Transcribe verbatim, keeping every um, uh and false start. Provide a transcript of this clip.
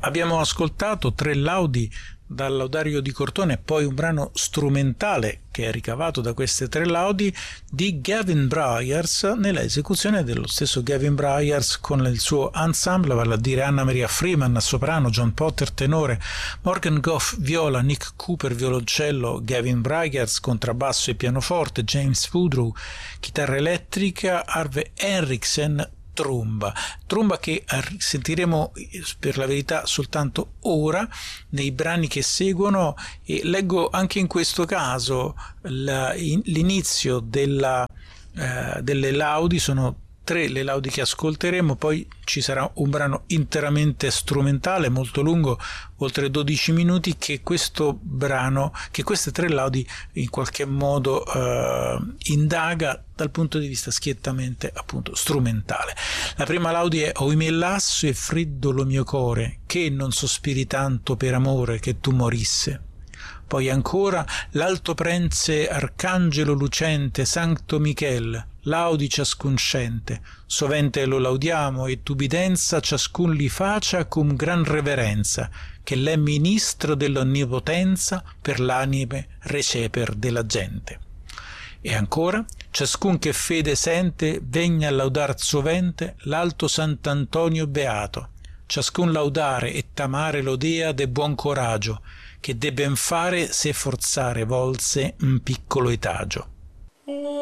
Abbiamo ascoltato tre laudi dal Laudario di Cortona e poi un brano strumentale che è ricavato da queste tre laudi di Gavin Bryars nella esecuzione dello stesso Gavin Bryars con il suo ensemble, vale a dire Anna Maria Freeman soprano, John Potter tenore, Morgan Goff viola, Nick Cooper violoncello, Gavin Bryars contrabbasso e pianoforte, James Woodrow chitarra elettrica, Arve Henriksen tromba, tromba che sentiremo per la verità soltanto ora nei brani che seguono, e leggo anche in questo caso la, in, l'inizio della, eh, delle laudi. Sono tre le laudi che ascolteremo, poi ci sarà un brano interamente strumentale molto lungo, oltre dodici minuti, che questo brano, che queste tre laudi in qualche modo eh, indaga dal punto di vista schiettamente appunto strumentale. La prima laudi è: oimè lasso e freddo lo mio core, che non sospiri tanto per amore che tu morisse. Poi ancora: l'alto prenze arcangelo lucente, sancto Michel, laudi ciascun scente, sovente lo laudiamo e tubidenza ciascun li faccia con gran reverenza, che l'è ministro dell'onnipotenza per l'anime receper della gente. E ancora: ciascun che fede sente vegna a laudar sovente l'alto Sant'Antonio beato, ciascun laudare e tamare l'odea de buon coraggio, che debben fare se forzare volse un piccolo etagio.